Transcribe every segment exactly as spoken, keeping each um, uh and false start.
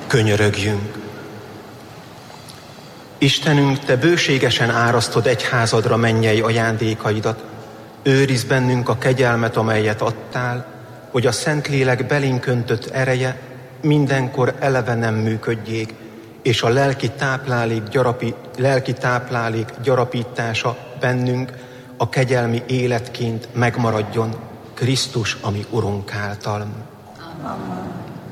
könyörögjünk. Istenünk, Te bőségesen árasztod egyházadra mennyei ajándékaidat. Őrizd bennünk a kegyelmet, amelyet adtál, hogy a Szentlélek belénk öntött ereje mindenkor elevenen működjék, és a lelki táplálék, gyarapi, lelki táplálék gyarapítása bennünk a kegyelmi életként megmaradjon Krisztus, ami Urunk által. Amen.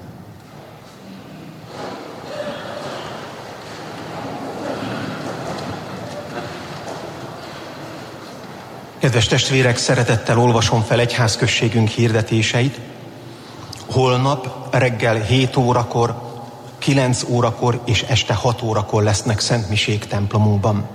Kedves testvérek, szeretettel olvasom fel egyházközségünk hirdetéseit. Holnap reggel hét órakor, kilenc órakor és este hat órakor lesznek szentmisék templomunkban.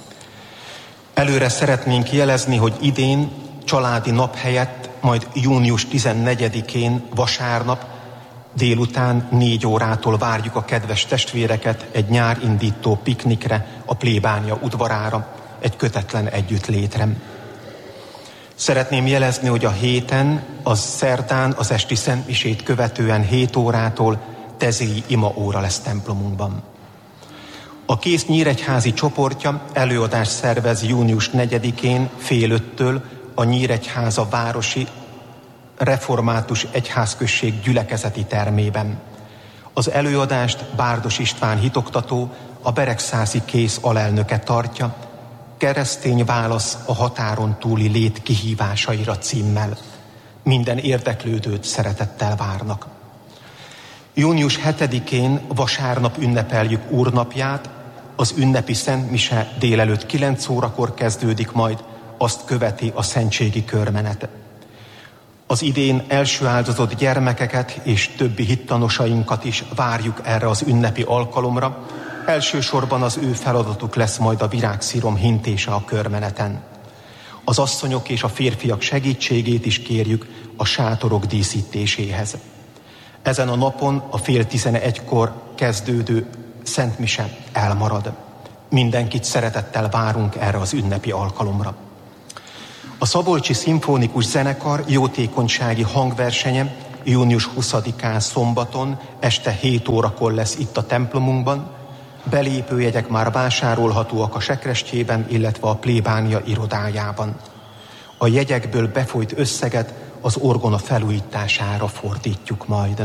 Előre szeretnénk jelezni, hogy idén családi nap helyett majd június tizennegyedikén vasárnap délután négy órától várjuk a kedves testvéreket egy nyárindító piknikre a plébánia udvarára, egy kötetlen együttlétre. Szeretném jelezni, hogy a héten, az szerdán, az esti szentmisét követően hét órától tezéi imaóra lesz templomunkban. A Kész Nyíregyházi csoportja előadást szervez június negyedikén fél öttől a Nyíregyháza városi református egyházközség gyülekezeti termében. Az előadást Bárdos István hitoktató, a Beregszászi Kész alelnöke tartja, Keresztény válasz a határon túli lét kihívásaira címmel. Minden érdeklődőt szeretettel várnak. június hetedikén vasárnap ünnepeljük Úrnapját, az ünnepi szentmise délelőtt kilenc órakor kezdődik majd, azt követi a szentségi körmenet. Az idén első áldozott gyermekeket és többi hittanosainkat is várjuk erre az ünnepi alkalomra. Elsősorban az ő feladatuk lesz majd a virágszírom hintése a körmeneten. Az asszonyok és a férfiak segítségét is kérjük a sátorok díszítéséhez. Ezen a napon a fél tizenegykor kezdődő szentmise elmarad. Mindenkit szeretettel várunk erre az ünnepi alkalomra. A Szabolcsi Szimfonikus Zenekar jótékonysági hangversenye június huszadikán szombaton este hét órakor lesz itt a templomunkban. Belépőjegyek már vásárolhatóak a sekrestjében, illetve a plébánia irodájában. A jegyekből befolyt összeget az orgona felújítására fordítjuk majd.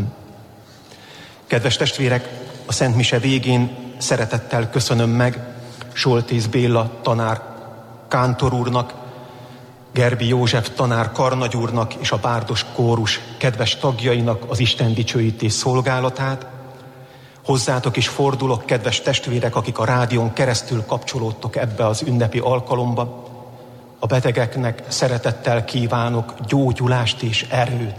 Kedves testvérek, a szentmise végén szeretettel köszönöm meg Soltész Béla tanár kántor úrnak, Gerbi József tanár karnagy úrnak és a Bárdos kórus kedves tagjainak az istendicsőítés szolgálatát. Hozzátok is fordulok, kedves testvérek, akik a rádión keresztül kapcsolódtok ebbe az ünnepi alkalomba. A betegeknek szeretettel kívánok gyógyulást és erőt.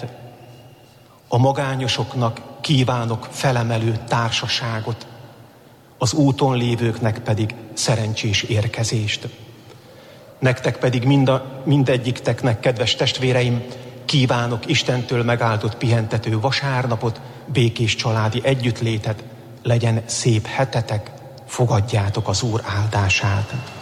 A magányosoknak kívánok felemelő társaságot. Az úton lévőknek pedig szerencsés érkezést. Nektek pedig mind a, mindegyikteknek, kedves testvéreim, kívánok Istentől megáldott pihentető vasárnapot, békés családi együttlétet, legyen szép hetetek, fogadjátok az Úr áldását.